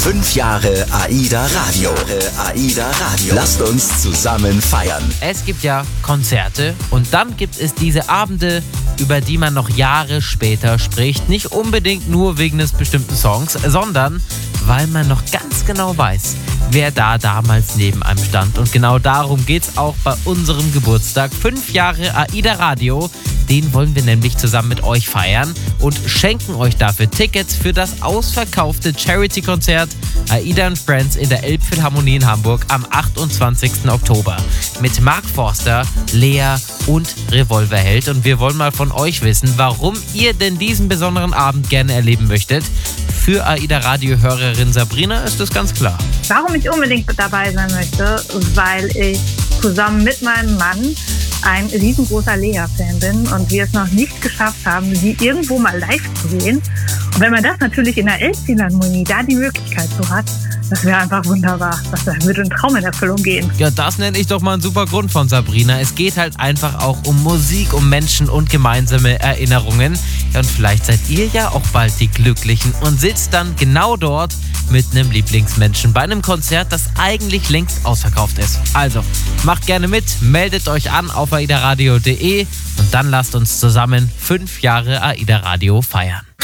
5 Jahre AIDA Radio. Lasst uns zusammen feiern. Es gibt ja Konzerte und dann gibt es diese Abende, über die man noch Jahre später spricht. Nicht unbedingt nur wegen des bestimmten Songs, sondern weil man noch ganz genau weiß, wer da damals neben einem stand. Und genau darum geht's auch bei unserem Geburtstag. 5 Jahre AIDA Radio. Den wollen wir nämlich zusammen mit euch feiern und schenken euch dafür Tickets für das ausverkaufte Charity-Konzert AIDA & Friends in der Elbphilharmonie in Hamburg am 28. Oktober mit Mark Forster, Lea und Revolverheld. Und wir wollen mal von euch wissen, warum ihr denn diesen besonderen Abend gerne erleben möchtet. Für AIDA-Radio-Hörerin Sabrina ist das ganz klar. Warum ich unbedingt dabei sein möchte, weil ich zusammen mit meinem Mann ein riesengroßer Lea-Fan bin und wir es noch nicht geschafft haben, sie irgendwo mal live zu sehen. Und wenn man das natürlich in der Elbphilharmonie da die Möglichkeit so hat, das wäre einfach wunderbar. Das würde ein Traum in Erfüllung gehen. Ja, das nenne ich doch mal einen super Grund von Sabrina. Es geht halt einfach auch um Musik, um Menschen und gemeinsame Erinnerungen. Ja, und vielleicht seid ihr ja auch bald die Glücklichen und sitzt dann genau dort mit einem Lieblingsmenschen bei einem Konzert, das eigentlich längst ausverkauft ist. Also, macht gerne mit, meldet euch an auf aidaradio.de und dann lasst uns zusammen 5 Jahre AIDA Radio feiern.